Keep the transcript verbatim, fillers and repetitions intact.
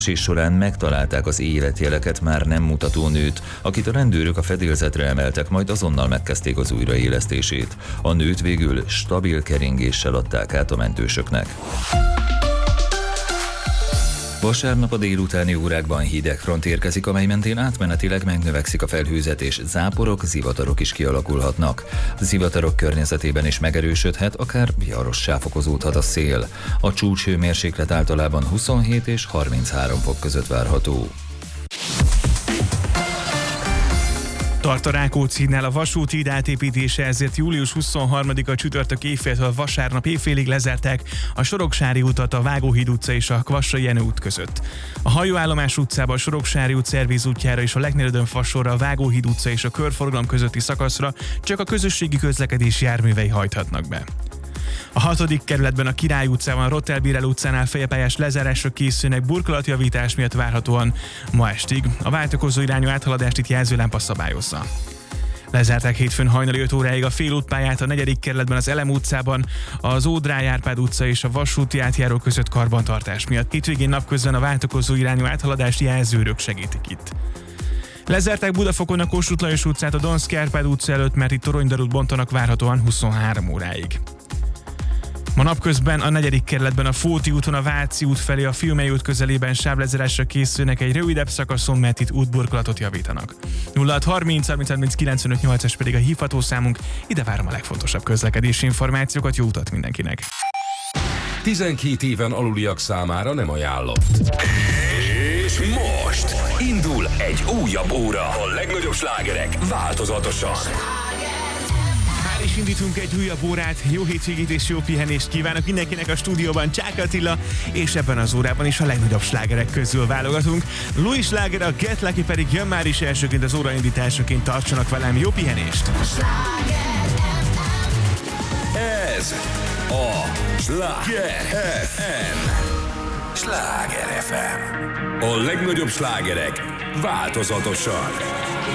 És során megtalálták az életjeleket már nem mutató nőt, akit a rendőrök a fedélzetre emeltek, majd azonnal megkezdték az újraélesztését. A nőt végül stabil keringéssel adták át a mentősöknek. Vasárnap a délutáni órákban hideg front érkezik, amely mentén átmenetileg megnövekszik a felhőzet, és záporok, zivatarok is kialakulhatnak. Zivatarok környezetében is megerősödhet, akár viharossá fokozódhat a szél. A csúcshőmérséklet általában huszonhét és harminchárom fok között várható. Tart a Rákóczi-nál a vasúti híd átépítése, ezért július huszonharmadika csütörtök éjféltől vasárnap éjfélig lezárták a Soroksári utat a Vágóhíd utca és a Kvassai Jenő út között. A hajóállomás utcába, a Soroksári út szerviz útjára és a Leknérödön Fassorra, a Vágóhíd utca és a körforgalom közötti szakaszra csak a közösségi közlekedési járművei hajthatnak be. A hatodik kerületben a Király utcában, a Rottelbírel utcánál fejepályás lezárásra készülnek burkolatjavítás miatt várhatóan ma estig. A váltakozó irányú áthaladást itt jelzőlámpa szabályozza. Lezárták hétfőn hajnali öt óráig a félútpályát a negyedik kerületben, az Elem utcában, az Ódráj Árpád utca és a vasúti átjáró között karbantartás miatt. Hétvégén napközben a váltakozó irányú áthaladást jelzőrök segítik itt. Lezárták Budafokon a Kossuth Lajos utcát a Donszky Árpád utca előtt, mert itt toronydarút bontanak várhatóan huszonhárom óráig. Ma napközben a negyedik kerületben a Fóti úton a Váci út felé a Fiumei út közelében sávlezárásra készülnek egy rövidebb szakaszon, mert itt útburkolatot javítanak. nulla hat harminc harminc harminc kilencvenöt nyolcas pedig a hívható számunk, ide várom a legfontosabb közlekedési információkat, jó utat mindenkinek! tizenkét éven aluliak számára nem ajánlott. És most indul egy újabb óra. A legnagyobb slágerek változatosan. Már is indítunk egy újabb órát, jó hétvégét és jó pihenést kívánok mindenkinek a stúdióban, Csák Attila, és ebben az órában is a legnagyobb slágerek közül válogatunk. Louis Schlager, a Get Lucky pedig jön már is elsőként az óraindításaként, tartsanak velem, jó pihenést! Ez a Sláger ef em. Sláger ef em. A legnagyobb slágerek változatosan.